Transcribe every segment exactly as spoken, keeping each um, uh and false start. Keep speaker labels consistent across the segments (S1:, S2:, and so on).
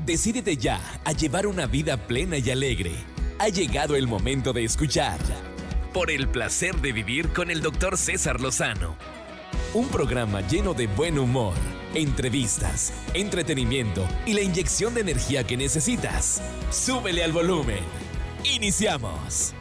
S1: Decídete ya a llevar una vida plena y alegre. Ha llegado el momento de escuchar Por el placer de vivir con el doctor César Lozano. Un programa lleno de buen humor, entrevistas, entretenimiento y la inyección de energía que necesitas. Súbele al volumen. ¡Iniciamos!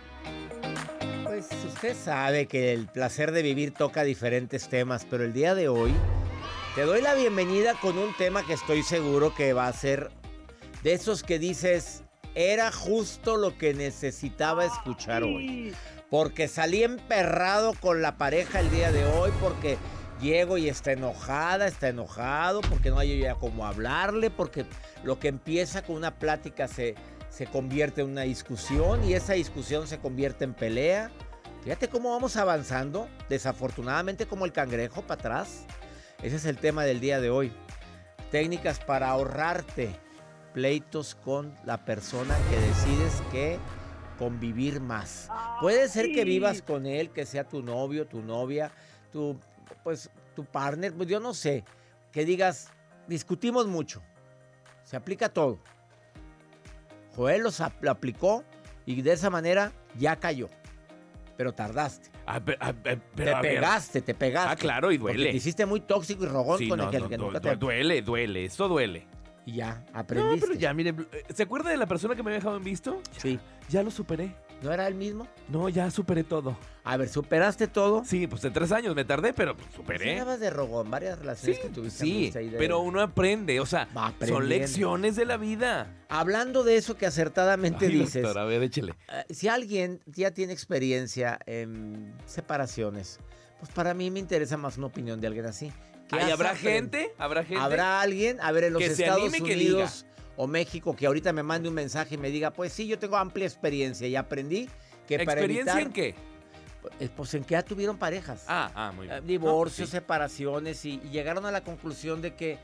S2: Pues usted sabe que el placer de vivir toca diferentes temas, pero el día de hoy te doy la bienvenida con un tema que estoy seguro que va a ser de esos que dices, era justo lo que necesitaba escuchar hoy. Porque salí emperrado con la pareja el día de hoy, porque llego y está enojada, está enojado, porque no hay ya cómo hablarle, porque lo que empieza con una plática se, se convierte en una discusión y esa discusión se convierte en pelea. Fíjate cómo vamos avanzando, desafortunadamente como el cangrejo para atrás. Ese es el tema del día de hoy. Técnicas para ahorrarte pleitos con la persona que decides que convivir más. Puede ser que vivas con él, que sea tu novio, tu novia, tu, pues, tu partner, pues yo no sé. Que digas, discutimos mucho. Se aplica todo. Joel los, lo aplicó y de esa manera ya cayó. Pero tardaste.
S3: Ah, pero, ah, pero,
S2: te pegaste,
S3: ver.
S2: te pegaste.
S3: Ah, claro, y duele.
S2: Porque te hiciste muy tóxico y rogón
S3: sí,
S2: con
S3: no,
S2: el que,
S3: no,
S2: que
S3: no,
S2: nunca
S3: du-
S2: te...
S3: Duele, duele, eso duele.
S2: Y ya, aprendiste.
S3: No, pero ya, mire, ¿se acuerda de la persona que me había dejado en visto? Ya,
S2: Sí.
S3: Ya lo superé.
S2: ¿No era el mismo?
S3: No, ya superé todo.
S2: A ver, ¿superaste todo?
S3: Sí, pues en tres años me tardé, pero pues,
S2: ¿Sí
S3: superé.
S2: hablabas de rogón? Varias relaciones
S3: Sí,
S2: que tuviste.
S3: sí,
S2: anduviste ahí de-
S3: pero uno aprende, o sea,
S2: Va aprendiendo.
S3: son lecciones de la vida.
S2: Hablando de eso que acertadamente
S3: Ay,
S2: dices,
S3: doctor, a ver, échele.
S2: eh, si alguien ya tiene experiencia en separaciones, pues para mí me interesa más una opinión de alguien así. ¿Qué
S3: Ay,
S2: has
S3: ¿habrá
S2: aprendido?
S3: gente? ¿Habrá gente?
S2: ¿Habrá alguien? A ver, en los
S3: Que se
S2: Estados
S3: anime, que
S2: Unidos o México, que ahorita me mande un mensaje y me diga, pues sí, yo tengo amplia experiencia y aprendí que para
S3: ¿Experiencia
S2: evitar...
S3: en qué?
S2: Eh, Pues en que ya tuvieron parejas.
S3: Ah, ah, muy
S2: Eh,
S3: bien.
S2: divorcios,
S3: No, sí.
S2: separaciones y, y llegaron a la conclusión de que,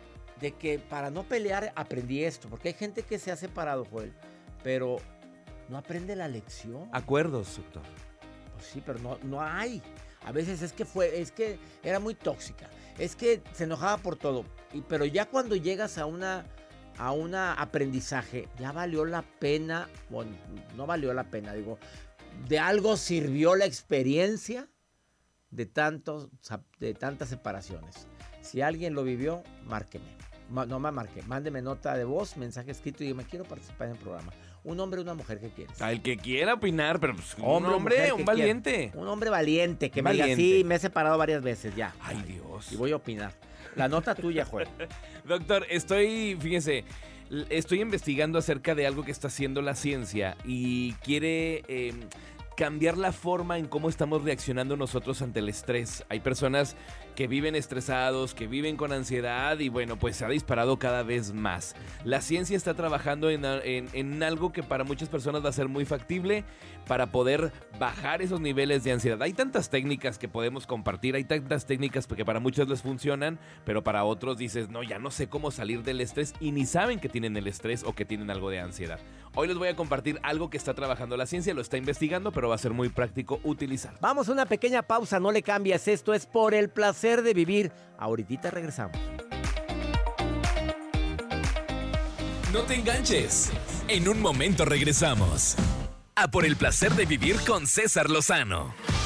S2: de que para no pelear aprendí esto. Porque hay gente que se ha separado, Joel, pero no aprende la lección.
S3: Acuerdos, doctor.
S2: Pues sí, pero no, no hay. A veces es que fue, es que era muy tóxica. Es que se enojaba por todo. Y, pero ya cuando llegas a una, a un aprendizaje, ya valió la pena. Bueno, no valió la pena, digo. De algo sirvió la experiencia de, tantos, de tantas separaciones. Si alguien lo vivió, márqueme. Ma- no me marque, mándeme nota de voz, mensaje escrito y dígame, quiero participar en el programa. Un hombre o una mujer, ¿qué quieres?
S3: Al que quiera opinar, pero pues, un
S2: Hombre o
S3: hombre,
S2: mujer,
S3: un
S2: ¿qué
S3: valiente.
S2: quiere? Un hombre valiente que me diga,
S3: Valiente.
S2: sí, me he separado varias veces, ya.
S3: Ay, Dios.
S2: Y voy a opinar. La nota tuya, Joel.
S3: Doctor, estoy, fíjese, l- estoy investigando acerca de algo que está haciendo la ciencia y quiere eh, cambiar la forma en cómo estamos reaccionando nosotros ante el estrés. Hay personas que viven estresados, que viven con ansiedad y bueno, pues se ha disparado cada vez más. La ciencia está trabajando en, a- en- en algo que para muchas personas va a ser muy factible para poder bajar esos niveles de ansiedad. Hay tantas técnicas que podemos compartir, hay tantas técnicas que para muchos les funcionan, pero para otros dices, no, ya no sé cómo salir del estrés y ni saben que tienen el estrés o que tienen algo de ansiedad. Hoy les voy a compartir algo que está trabajando la ciencia, lo está investigando, pero va a ser muy práctico utilizar.
S2: Vamos a una pequeña pausa, no le cambies. Esto es Por el placer de vivir. Ahorita regresamos.
S1: No te enganches. En un momento regresamos. A Por el placer de vivir con César Lozano.